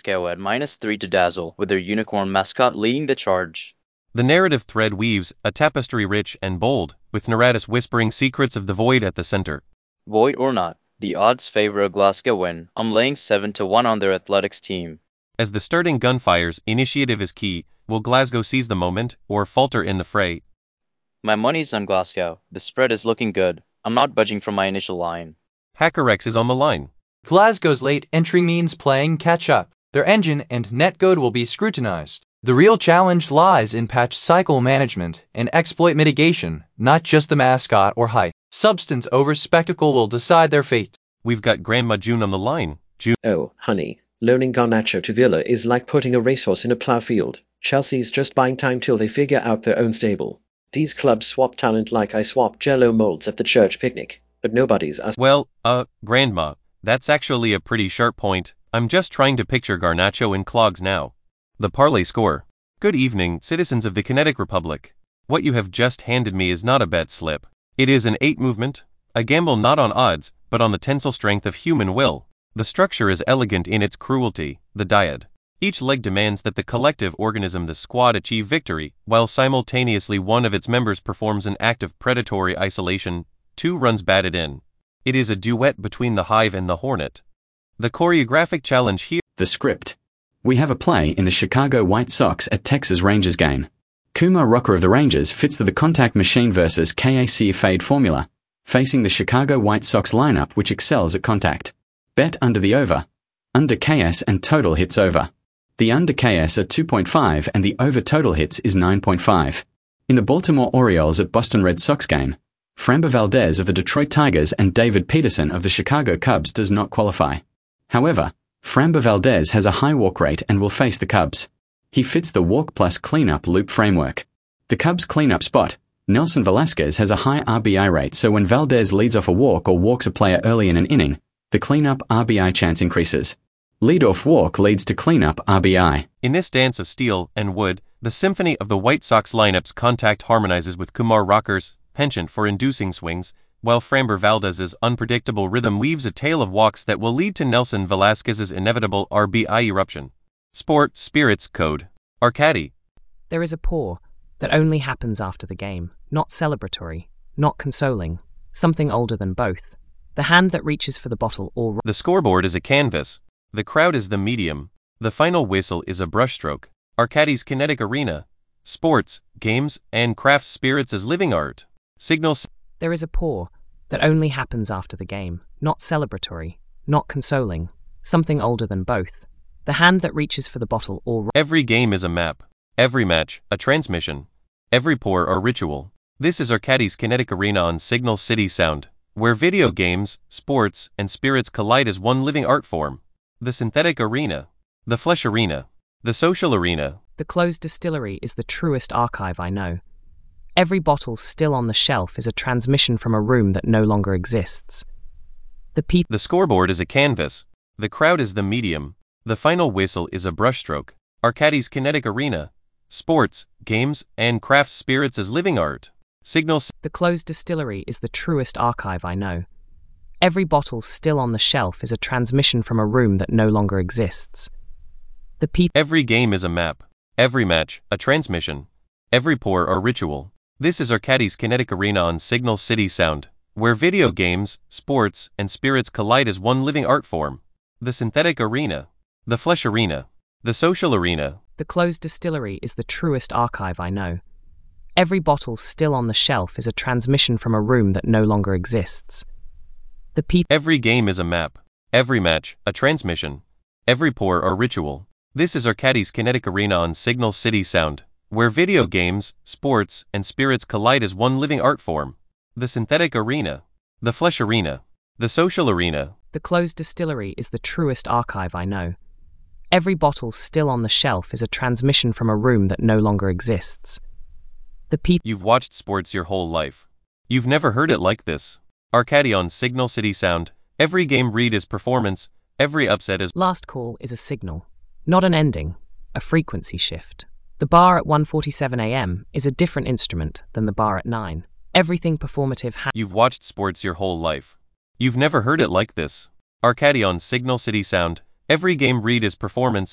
Glasgow at -3 to dazzle, with their unicorn mascot leading the charge. The narrative thread weaves a tapestry rich and bold, with Neratis whispering secrets of the void at the center. Void or not, the odds favor a Glasgow win. I'm laying 7-1 on their athletics team. As the starting gun fires, initiative is key. Will Glasgow seize the moment, or falter in the fray? My money's on Glasgow. The spread is looking good. I'm not budging from my initial line. HackerX is on the line. Glasgow's late entry means playing catch-up. Their engine and netcode will be scrutinized. The real challenge lies in patch cycle management and exploit mitigation, not just the mascot or height. Substance over spectacle will decide their fate. We've got Grandma June on the line. June. Oh, honey, loaning Garnacho to Villa is like putting a racehorse in a plough field. Chelsea's just buying time till they figure out their own stable. These clubs swap talent like I swap Jell-O molds at the church picnic, but nobody's us. Well, Grandma, that's actually a pretty sharp point. I'm just trying to picture Garnacho in clogs now. The parlay score. Good evening, citizens of the Kinetic Republic. What you have just handed me is not a bet slip. It is an 8 movement, a gamble not on odds, but on the tensile strength of human will. The structure is elegant in its cruelty, the dyad. Each leg demands that the collective organism, the squad, achieve victory, while simultaneously one of its members performs an act of predatory isolation, 2 runs batted in. It is a duet between the hive and the hornet. The choreographic challenge here. The script. We have a play in the Chicago White Sox at Texas Rangers game. Kumar Rocker of the Rangers fits the contact machine versus KAC fade formula, facing the Chicago White Sox lineup which excels at contact. Bet under the over. Under KS and total hits over. The under KS are 2.5 and the over total hits is 9.5. In the Baltimore Orioles at Boston Red Sox game, Framber Valdez of the Detroit Tigers and David Peterson of the Chicago Cubs does not qualify. However, Framber Valdez has a high walk rate and will face the Cubs. He fits the walk plus cleanup loop framework. The Cubs' cleanup spot, Nelson Velasquez, has a high RBI rate, so when Valdez leads off a walk or walks a player early in an inning, the cleanup RBI chance increases. Leadoff walk leads to cleanup RBI. In this dance of steel and wood, the symphony of the White Sox lineup's contact harmonizes with Kumar Rocker's penchant for inducing swings, while Framber Valdez's unpredictable rhythm weaves a tale of walks that will lead to Nelson Velasquez's inevitable RBI eruption. Sport, spirits, code. Arcadi. There is a pour that only happens after the game, not celebratory, not consoling, something older than both. The hand that reaches for the bottle or... The scoreboard is a canvas. The crowd is the medium. The final whistle is a brushstroke. Arcadi's Kinetic Arena. Sports, games, and craft spirits as living art. Signals. There is a pour that only happens after the game, not celebratory, not consoling, something older than both. The hand that reaches for the bottle or... Every game is a map. Every match, a transmission. Every pour, a ritual. This is Arcadi's Kinetic Arena on Signal City Sound, where video games, sports, and spirits collide as one living art form. The synthetic arena. The flesh arena. The social arena. The closed distillery is the truest archive I know. Every bottle still on the shelf is a transmission from a room that no longer exists. The scoreboard is a canvas. The crowd is the medium. The final whistle is a brushstroke. Arcadi's Kinetic Arena. Sports, games, and craft spirits as living art. Signals. The closed distillery is the truest archive I know. Every bottle still on the shelf is a transmission from a room that no longer exists. Every game is a map. Every match, a transmission. Every pour, a ritual. This is Arcadi's Kinetic Arena on Signal City Sound, where video games, sports, and spirits collide as one living art form. The synthetic arena. The flesh arena. The social arena. The closed distillery is the truest archive I know. Every bottle still on the shelf is a transmission from a room that no longer exists. Every game is a map. Every match, a transmission. Every pour, a ritual. This is Arcadi's Kinetic Arena on Signal City Sound, where video games, sports, and spirits collide as one living art form. The synthetic arena. The flesh arena. The social arena. The closed distillery is the truest archive I know. Every bottle still on the shelf is a transmission from a room that no longer exists. You've watched sports your whole life. You've never heard it like this. Arcadi on Signal City Sound. Every game read is performance. Every upset is... Last call is a signal, not an ending, a frequency shift. The bar at 1:47 a.m. is a different instrument than the bar at 9. Everything performative You've watched sports your whole life. You've never heard it like this. Arcadi on Signal City Sound. Every game read is performance.